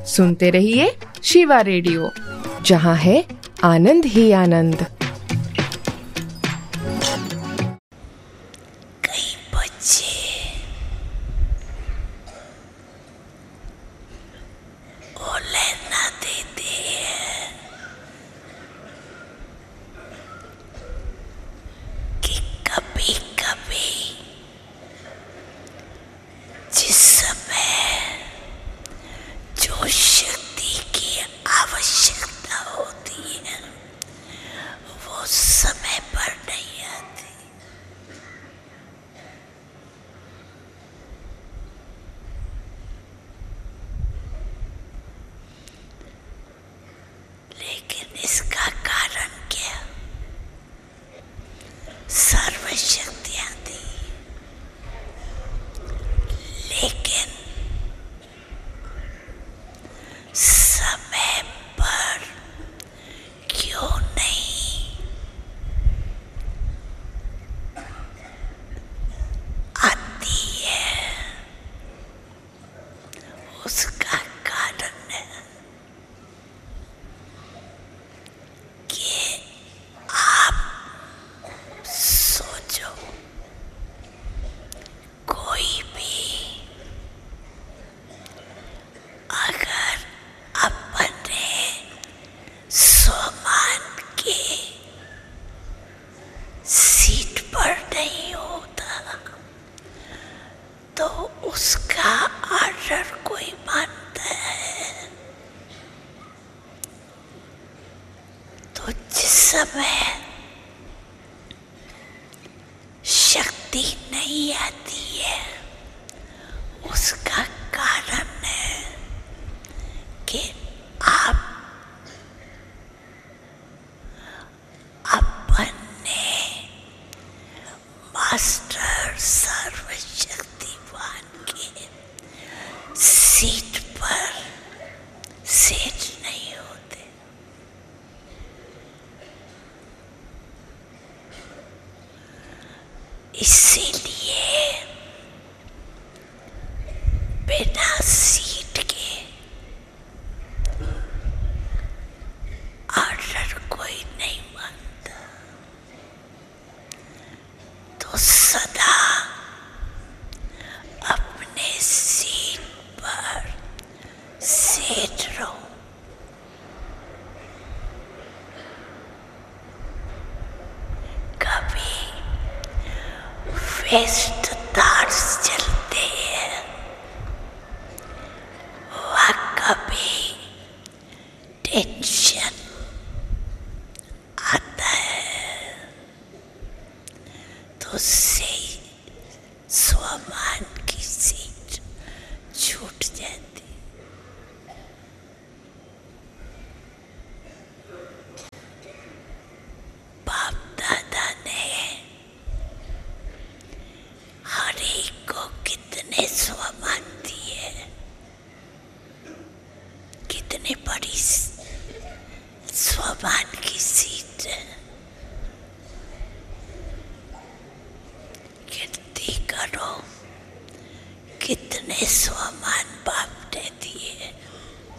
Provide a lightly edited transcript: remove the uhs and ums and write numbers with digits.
सुनते रहिए शिवा रेडियो, जहाँ है आनंद ही आनंद। कई बच्चे ओले ना देते हैं कि कभी कभी जिस समय जो शक्ति की आवश्यकता होती है वो समय पर नहीं आती। लेकिन इसका कारण क्या? सर्वशक्तियां थी, लेकिन समय पर क्यों नहीं आती है? उसका कारण है कि आप सोचो, कोई भी अगर अपने स्वमान के सीट पर नहीं होता तो उसका ऑर्डर कोई मानता है। तो जिस समय शक्ति नहीं आती है उसका कारण है कि आप अपने मास्टर सर्वशक्तिवान के सीट पर सेट नहीं होते। इसीलिए बिना सीट के ऑर्डर कोई नहीं मानता। तो सदा अपने सीट पर सेट रहो। कभी वेस्ट थॉट्स चलते हैं, वह कभी टेंशन